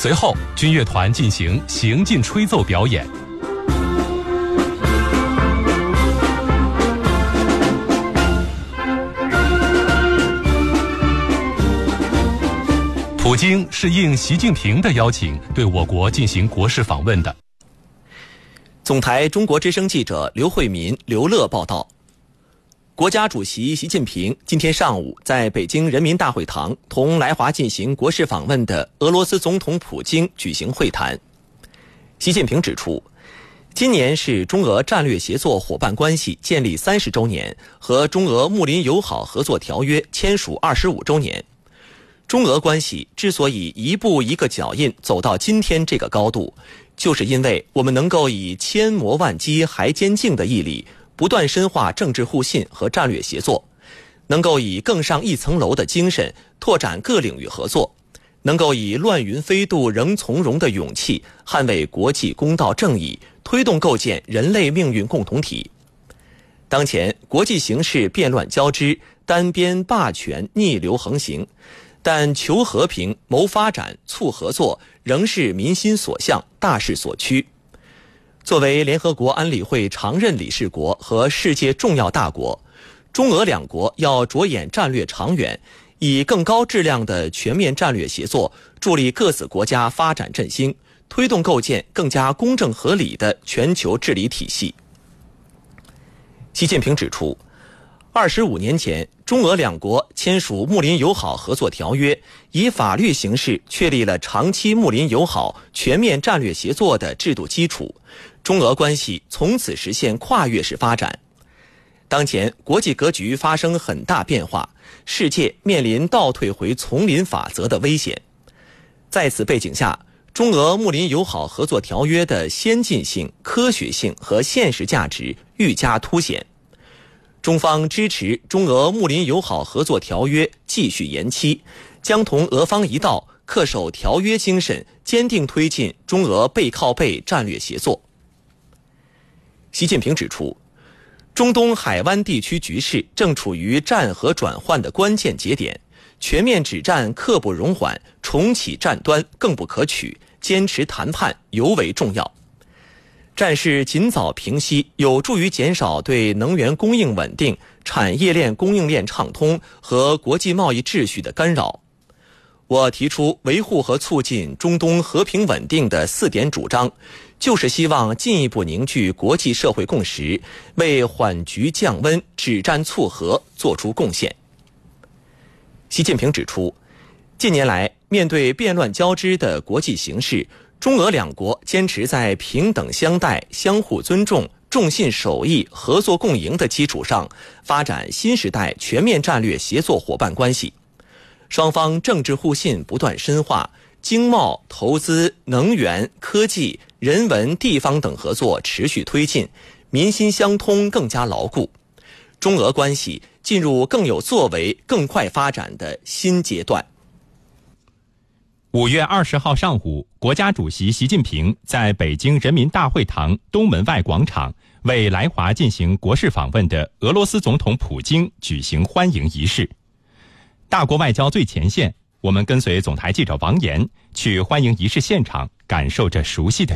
随后，军乐团进行行进吹奏表演。普京是应习近平的邀请，对我国进行国事访问的。 总台中国之声记者刘慧民、刘乐报道，国家主席习近平今天上午在北京人民大会堂同来华进行国事访问的俄罗斯总统普京举行会谈。习近平指出，今年是中俄战略协作伙伴关系建立30周年和中俄睦邻友好合作条约签署25周年。中俄关系之所以一步一个脚印走到今天这个高度，就是因为我们能够以千磨万击还坚劲的毅力，不断深化政治互信和战略协作，能够以更上一层楼的精神拓展各领域合作，能够以乱云飞渡仍从容的勇气捍卫国际公道正义，推动构建人类命运共同体。当前国际形势变乱交织，单边霸权逆流横行，但求和平、谋发展、促合作仍是民心所向、大势所趋。作为联合国安理会常任理事国和世界重要大国，中俄两国要着眼战略长远，以更高质量的全面战略协作助力各自国家发展振兴，推动构建更加公正合理的全球治理体系。习近平指出，25年前，中俄两国签署睦邻友好合作条约，以法律形式确立了长期睦邻友好、全面战略协作的制度基础，中俄关系从此实现跨越式发展。当前国际格局发生很大变化，世界面临倒退回丛林法则的危险。在此背景下，中俄睦邻友好合作条约的先进性、科学性和现实价值愈加凸显。中方支持中俄睦邻友好合作条约继续延期，将同俄方一道恪守条约精神，坚定推进中俄背靠背战略协作。习近平指出，中东海湾地区局势正处于战和转换的关键节点，全面止战刻不容缓，重启战端更不可取，坚持谈判尤为重要。战事尽早平息，有助于减少对能源供应稳定、产业链供应链畅通和国际贸易秩序的干扰。我提出维护和促进中东和平稳定的4点主张，就是希望进一步凝聚国际社会共识，为缓局降温、止战促和作出贡献。习近平指出，近年来面对变乱交织的国际形势，中俄两国坚持在平等相待、相互尊重、重信守义、合作共赢的基础上，发展新时代全面战略协作伙伴关系。双方政治互信不断深化，经贸、投资、能源、科技、人文、地方等合作持续推进，民心相通更加牢固。中俄关系进入更有作为、更快发展的新阶段。 5月20号上午，国家主席习近平在北京人民大会堂东门外广场为来华进行国事访问的俄罗斯总统普京举行欢迎仪式。大国外交最前线，我们跟随总台记者王岩去欢迎仪式现场，感受着熟悉的